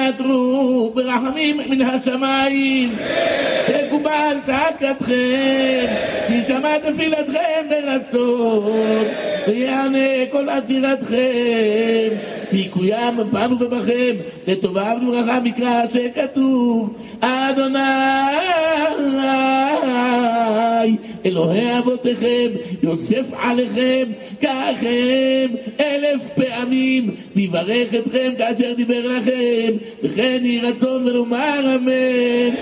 תעתרו ברחמים מן השמיים, תקובל צעקתכם, תשמע תפילתכם ברצון, ויענה כל עתירתכם, ויקוים בנו ובכם לטובה ולברכה מקרא שכתוב אדוני אלוהי אבותיכם יוסף עליכם כאחם 1000 פעמים, ויברך אתכם כאשר דיבר לכם, וכן יהי רצון ולומר אמן.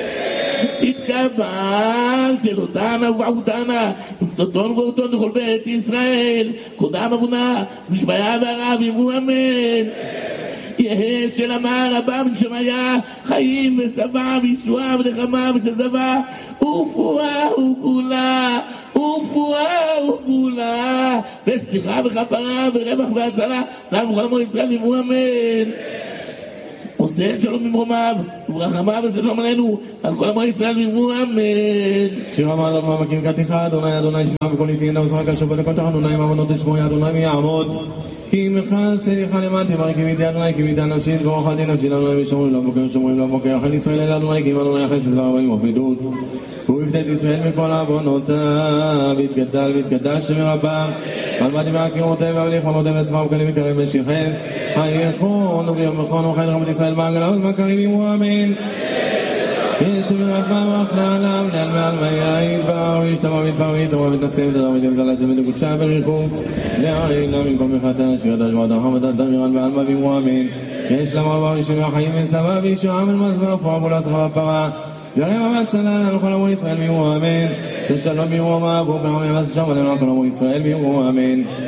תתקבל צלותנה ובעותנה ומצלותון ובעותון לכל בית ישראל, קודם אבונה ושמיה והרב אמרו אמן. יהא שלמה רבה בן שמעיה חיים ושבע וישועה ונחמה ושזבה ורפואה וכולה ורפואה וכולה וסליחה וכפרה ורווח והצלה לנו כל עמו ישראל אמרו אמן. עושה שלום ממרומיו וברחמיו ושלום עלינו על כל עמו ישראל אמרו אמן. שיר המעלות מעמקים כתיך אדוני אדוני שמע בכל עתינה ושחק על שבת לקותך אדוני מעמנות לשמוע אדוני מי יעמוד כי עמך סליחה למען תמר כי מידי אדוני כי מידי נפשית ואוכלתי נפשית אדוני ושומרים לא בוקר שומרים לא בוקר יחד ישראל אל אדוני כי אם אדוני יחסד והרבים ופרידות הוא יפתה את ישראל מכל עוונותיו ויתגדל ויתקדש שם רבה על מה דיבר קירותיהם והבליך מלותם לצבא וכלים יקרים משיחם היכון וביום וכון וחיל רמת ישראל בעגלה ומכרים ימו אמן. יש ברחם ואחלה עליו לעל מעל ויעיד בר וישתמע ויתבר ויתרוע ותנסים תדר ותמתלה שבד וקודשה וריחום לעין לה במקום מחדש וידש ועד הרחם ודעת דמירן בעל מה בימו אמן. יש למר בראשים והחיים וסבא וישועה מלמס ואפורה בולה סחבה פרה ירם והצלה לנו כל עמו ישראל בימו אמן. ששלום בימו אמה והוא ברחם יבס שם עלינו כל עמו ישראל בימו אמן.